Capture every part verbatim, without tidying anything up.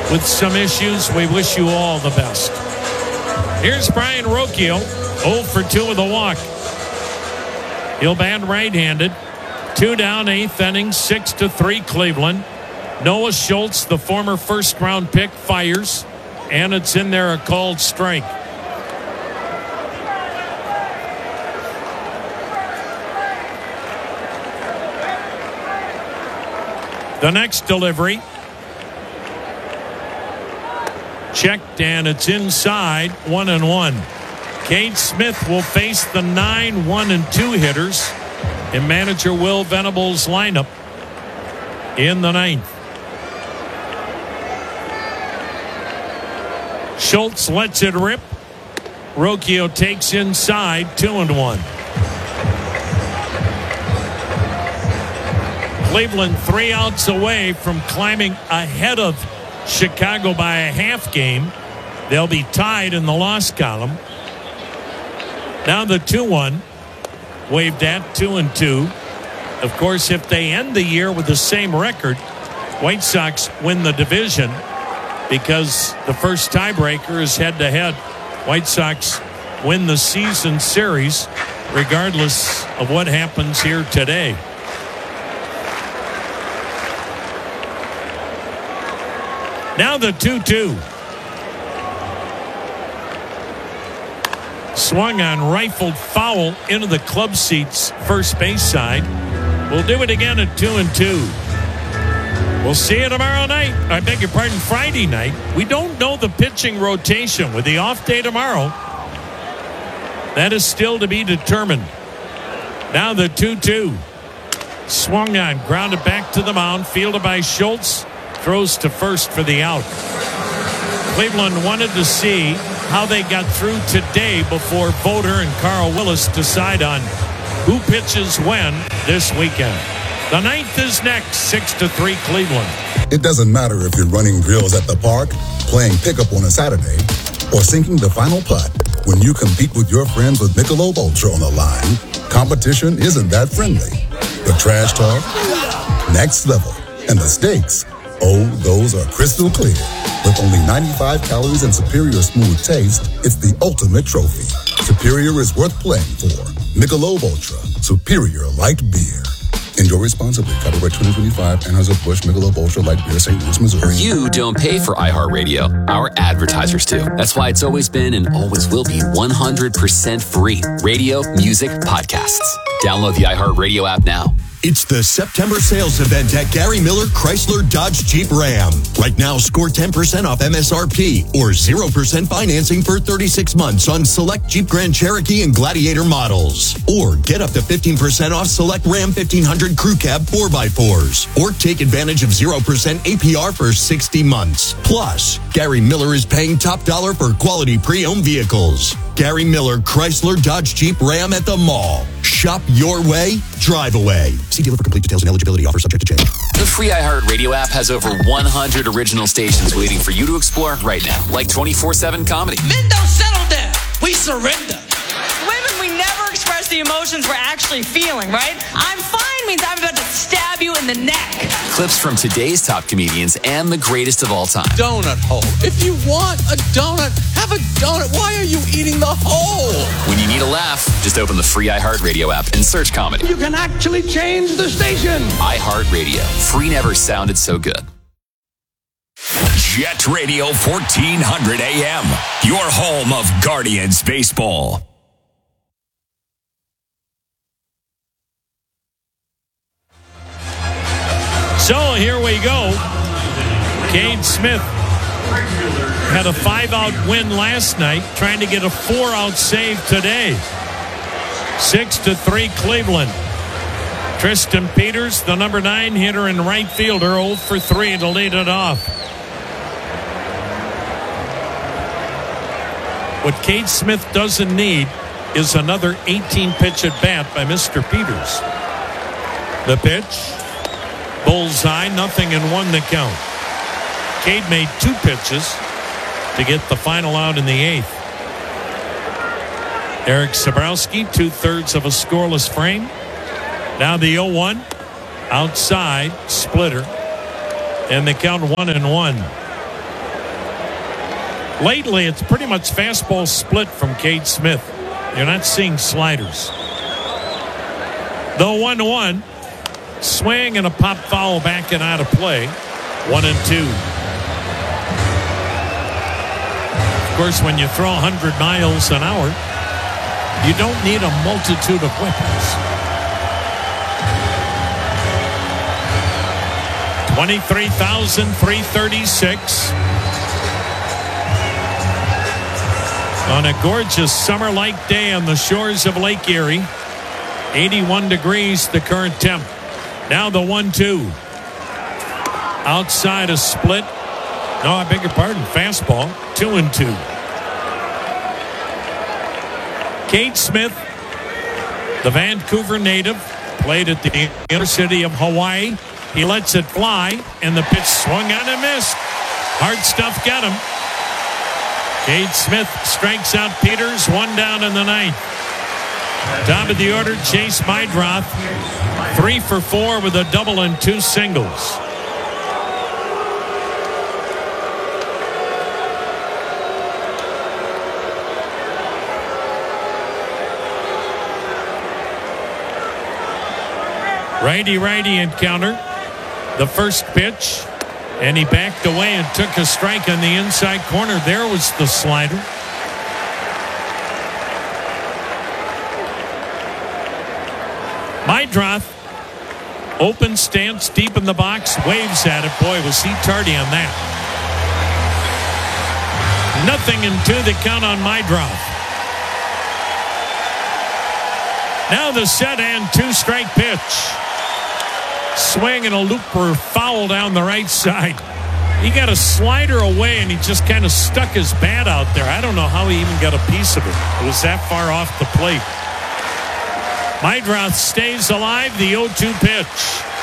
with some issues. We wish you all the best. Here's Brian Rocchio, oh for two with a walk. He'll bat right-handed. Two down, eighth inning, six to three Cleveland. Noah Schultz, the former first-round pick, fires, and it's in there, a called strike. The next delivery. Checked, and it's inside, one and one. Cade Smith will face the nine, one, and two hitters in manager Will Venable's lineup in the ninth. Schultz lets it rip. Rocchio takes inside, two and one. Cleveland three outs away from climbing ahead of Chicago by a half game. They'll be tied in the loss column. Now the two one. Waved at two and two. Of course, if they end the year with the same record, White Sox win the division because the first tiebreaker is head-to-head. White Sox win the season series regardless of what happens here today. Now the two two. Swung on, rifled foul into the club seats first base side. We'll do it again at two and two. We'll see you tomorrow night. I beg your pardon, Friday night. We don't know the pitching rotation with the off day tomorrow. That is still to be determined. Now the two two. Swung on, grounded back to the mound, fielded by Schultz. Throws to first for the out. Cleveland wanted to see how they got through today before Voter and Carl Willis decide on who pitches when this weekend. The ninth is next, six to three Cleveland. It doesn't matter if you're running drills at the park, playing pickup on a Saturday, or sinking the final putt. When you compete with your friends with Michelob Ultra on the line, competition isn't that friendly. The trash talk, next level, and the stakes, oh, those are crystal clear. With only ninety-five calories and superior smooth taste, it's the ultimate trophy. Superior is worth playing for. Michelob Ultra, superior light beer. Enjoy responsibly. Copyright twenty twenty-five, Anheuser-Busch Michelob Ultra Light Beer, Saint Louis, Missouri. You don't pay for iHeartRadio. Our advertisers do. That's why it's always been and always will be one hundred percent free. Radio, music, podcasts. Download the iHeartRadio app now. It's the September sales event at Gary Miller Chrysler Dodge Jeep Ram. Right now, score ten percent off M S R P or zero percent financing for thirty-six months on select Jeep Grand Cherokee and Gladiator models. Or get up to fifteen percent off select Ram fifteen hundred Crew Cab four by fours. Or take advantage of zero percent A P R for sixty months. Plus, Gary Miller is paying top dollar for quality pre-owned vehicles. Gary Miller Chrysler Dodge Jeep Ram at the mall. Shop your way, drive away. See dealer for complete details and eligibility. Offer subject to change. The free iHeartRadio app has over one hundred original stations waiting for you to explore right now, like twenty-four seven comedy. Men don't settle down. We surrender. Women, we never express the emotions we're actually feeling, right? I'm fine means I'm about to stab you in the neck. Clips from today's top comedians and the greatest of all time. Donut hole. If you want a donut, have a donut. Why are you eating the hole? When you need a laugh, just open the free iHeartRadio app and search comedy. You can actually change the station. iHeartRadio. Free never sounded so good. Jet Radio fourteen hundred A M. Your home of Guardians baseball. So here we go. Cade Smith had a five-out win last night, trying to get a four-out save today. Six to three Cleveland. Tristan Peters, the number nine hitter and right fielder, oh for three to lead it off. What Cade Smith doesn't need is another eighteen-pitch at bat by Mister Peters. The pitch. Bullseye, nothing and one to count. Cade made two pitches to get the final out in the eighth. Eric Sabrowski, two-thirds of a scoreless frame. Now the oh one. Outside, splitter. And they count one and one. Lately, it's pretty much fastball split from Cade Smith. You're not seeing sliders. The one one. Swing and a pop foul back and out of play. One and two. Of course, when you throw one hundred miles an hour, you don't need a multitude of weapons. twenty-three thousand three hundred thirty-six. On a gorgeous summer-like day on the shores of Lake Erie. eighty-one degrees, the current temp. Now the one two. Outside a split. No, I beg your pardon. Fastball. Two and two. Cade Smith, the Vancouver native, played at the University of Hawaii. He lets it fly, and the pitch swung on and missed. Hard stuff got him. Cade Smith strikes out Peters, one down in the ninth. Top of the order, Chase Meidroth, three for four with a double and two singles. Righty-righty encounter. The first pitch. And he backed away and took a strike on the inside corner. There was the slider. Meidroth, open stance deep in the box, waves at it. Boy, was he tardy on that. Nothing in two, the count on Meidroth. Now the set and two strike pitch. Swing and a looper foul down the right side. He got a slider away and he just kind of stuck his bat out there. I don't know how he even got a piece of it. It was that far off the plate. Meidroth stays alive. The oh two pitch.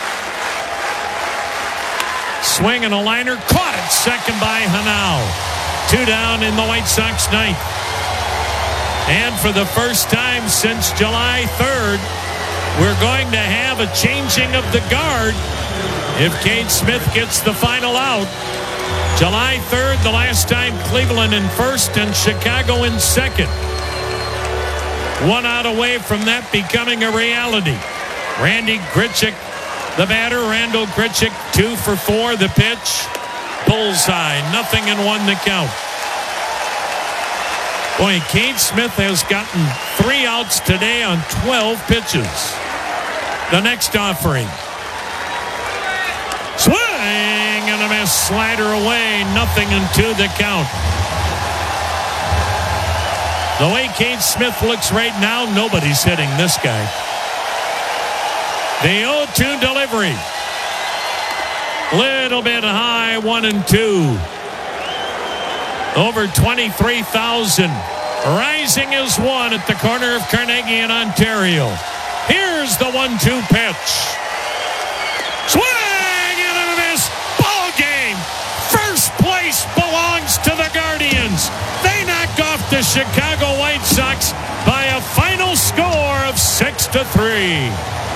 Swing and a liner. Caught it. Second by Hanau. Two down in the White Sox ninth. And for the first time since July third, we're going to have a changing of the guard if Cade Smith gets the final out. July third, the last time Cleveland in first and Chicago in second. One out away from that becoming a reality. Randy Grichuk, the batter. Randall Grichuk, two for four. The pitch. Bullseye. Nothing in one the count. Boy, Cade Smith has gotten three outs today on twelve pitches. The next offering. Swing and a miss. Slider away. Nothing in two the count. The way Cade Smith looks right now, nobody's hitting this guy. The oh two delivery. Little bit high, one and two. Over twenty-three thousand. Rising as one at the corner of Carnegie in Ontario. Here's the one two pitch. Swing and a miss. Ball game. First place belongs to the Guardians. They knock off the Chicago White Sox by a final score of six to three.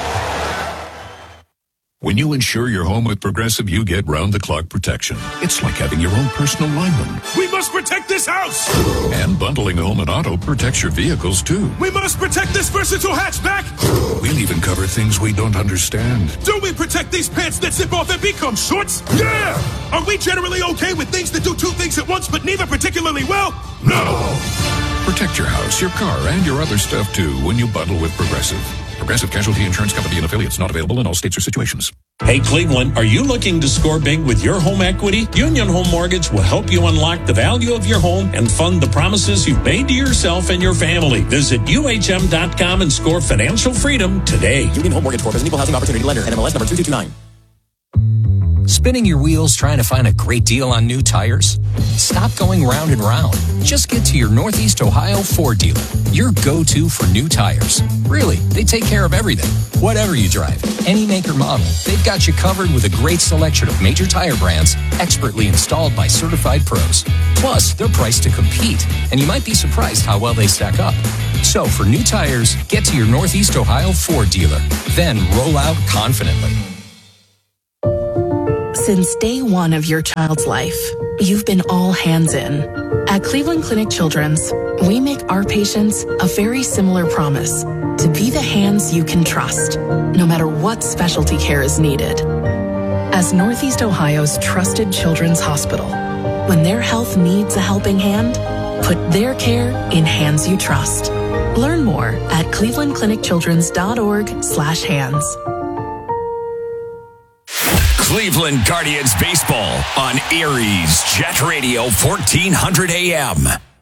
When you insure your home with Progressive, you get round-the-clock protection. It's like having your own personal lineman. We must protect this house! And bundling home and auto protects your vehicles, too. We must protect this versatile hatchback! We'll even cover things we don't understand. Do we protect these pants that zip off and become shorts? Yeah! Are we generally okay with things that do two things at once, but neither particularly well? No! Protect your house, your car, and your other stuff, too, when you bundle with Progressive. Progressive Casualty Insurance Company and affiliates, not available in all states or situations. Hey, Cleveland, are you looking to score big with your home equity? Union Home Mortgage will help you unlock the value of your home and fund the promises you've made to yourself and your family. Visit U H M dot com and score financial freedom today. Union Home Mortgage Corp is an equal housing opportunity lender. N M L S number two two two nine. Spinning your wheels trying to find a great deal on new tires? Stop going round and round. Just get to your Northeast Ohio Ford dealer, your go-to for new tires. Really, they take care of everything. Whatever you drive, any make or model, they've got you covered with a great selection of major tire brands, expertly installed by certified pros. Plus, they're priced to compete, and you might be surprised how well they stack up. So for new tires, get to your Northeast Ohio Ford dealer. Then roll out confidently. Since day one of your child's life, you've been all hands in. At Cleveland Clinic Children's, we make our patients a very similar promise to be the hands you can trust, no matter what specialty care is needed. As Northeast Ohio's trusted children's hospital, when their health needs a helping hand, put their care in hands you trust. Learn more at cleveland clinic children's dot org slash hands. Cleveland Guardians baseball on Erie's Jet Radio fourteen hundred A M.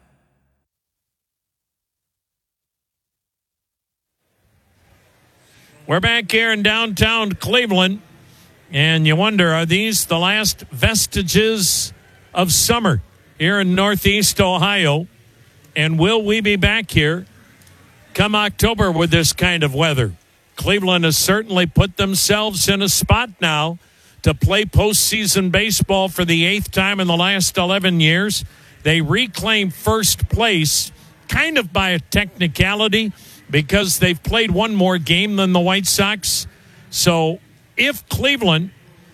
We're back here in downtown Cleveland, and you wonder, are these the last vestiges of summer here in Northeast Ohio? And will we be back here come October with this kind of weather? Cleveland has certainly put themselves in a spot now to play postseason baseball for the eighth time in the last eleven years. They reclaim first place kind of by a technicality because they've played one more game than the White Sox. So if Cleveland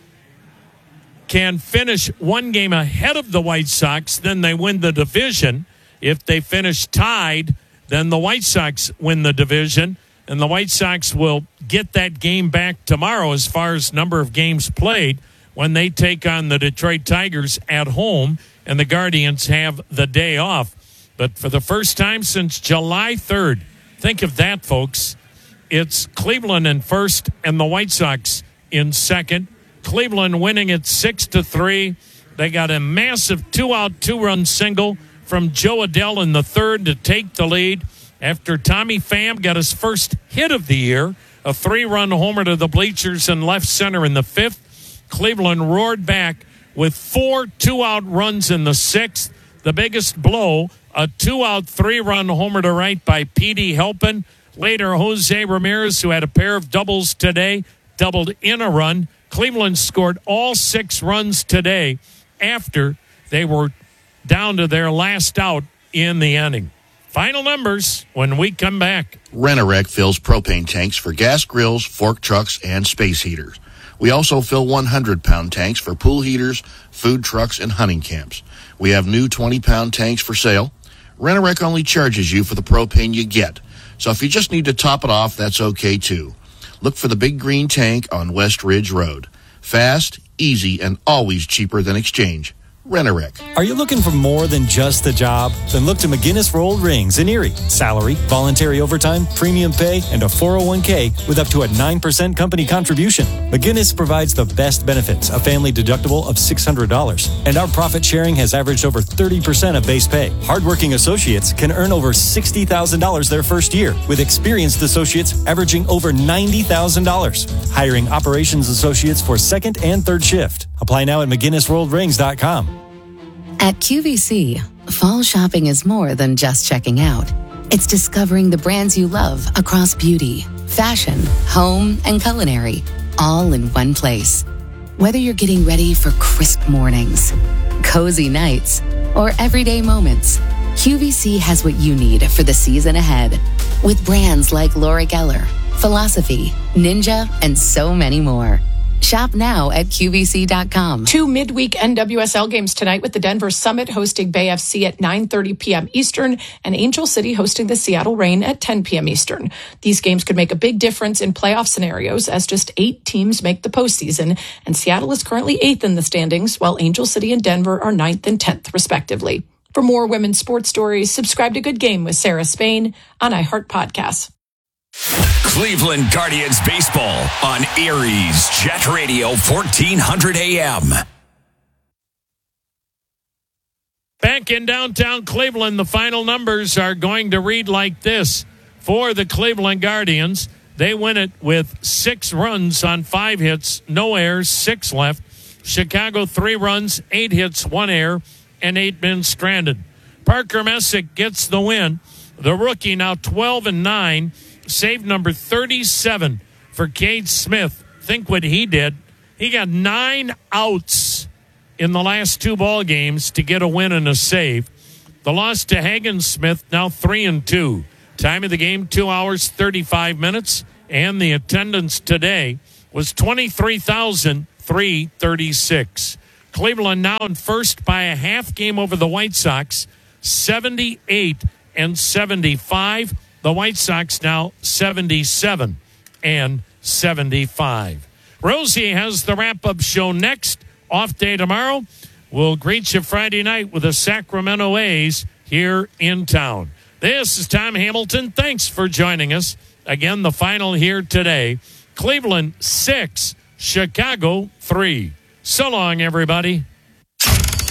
can finish one game ahead of the White Sox, then they win the division. If they finish tied, then the White Sox win the division, and the White Sox will get that game back tomorrow as far as number of games played when they take on the Detroit Tigers at home, and the Guardians have the day off. But for the first time since July third, think of that, folks. It's Cleveland in first and the White Sox in second. Cleveland winning it six to three. They got a massive two-out, two-run single from Joe Adell in the third to take the lead after Tommy Pham got his first hit of the year, a three-run homer to the bleachers in left center in the fifth. Cleveland roared back with four two-out runs in the sixth. The biggest blow, a two-out, three-run homer to right by Petey Helpin. Later, Jose Ramirez, who had a pair of doubles today, doubled in a run. Cleveland scored all six runs today after they were down to their last out in the inning. Final numbers when we come back. Rent-A-Wreck fills propane tanks for gas grills, fork trucks, and space heaters. We also fill one hundred pound tanks for pool heaters, food trucks, and hunting camps. We have new twenty pound tanks for sale. Rent-A-Wreck only charges you for the propane you get. So if you just need to top it off, that's okay too. Look for the big green tank on West Ridge Road. Fast, easy, and always cheaper than exchange. Rent-A-Wreck. Are you looking for more than just a job? Then look to McGinnis Rolled Rings in Erie. Salary, voluntary overtime, premium pay, and a four oh one k with up to a nine percent company contribution. McGinnis provides the best benefits, a family deductible of six hundred dollars. And our profit sharing has averaged over thirty percent of base pay. Hardworking associates can earn over sixty thousand dollars their first year, with experienced associates averaging over ninety thousand dollars. Hiring operations associates for second and third shift. Apply now at McGinnis Rolled Rings dot com. At Q V C, fall shopping is more than just checking out. It's discovering the brands you love across beauty, fashion, home, and culinary, all in one place. Whether you're getting ready for crisp mornings, cozy nights, or everyday moments, Q V C has what you need for the season ahead. With brands like Laura Geller, Philosophy, Ninja, and so many more. Shop now at Q V C dot com. Two midweek N W S L games tonight with the Denver Summit hosting Bay F C at nine thirty p.m. Eastern and Angel City hosting the Seattle Reign at ten p.m. Eastern. These games could make a big difference in playoff scenarios as just eight teams make the postseason, and Seattle is currently eighth in the standings, while Angel City and Denver are ninth and tenth, respectively. For more women's sports stories, subscribe to Good Game with Sarah Spain on iHeart Podcasts. Cleveland Guardians baseball on Erie's Jet Radio fourteen hundred A M. Back in downtown Cleveland, the final numbers are going to read like this. For the Cleveland Guardians, they win it with six runs on five hits, no errors, six left. Chicago, three runs, eight hits, one error, and eight men stranded. Parker Messick gets the win. The rookie now twelve and nine. Save number thirty-seven for Cade Smith. Think what he did. He got nine outs in the last two ball games to get a win and a save. The loss to Hagen Smith, now three and two. Time of the game, two hours, thirty-five minutes. And the attendance today was twenty-three thousand three thirty-six. Cleveland now in first by a half game over the White Sox, seventy-eight and seventy-five. The White Sox now seventy-seven and seventy-five. Rosie has the wrap-up show next. Off day tomorrow. We'll greet you Friday night with the Sacramento A's here in town. This is Tom Hamilton. Thanks for joining us. Again, the final here today. Cleveland six, Chicago three. So long, everybody.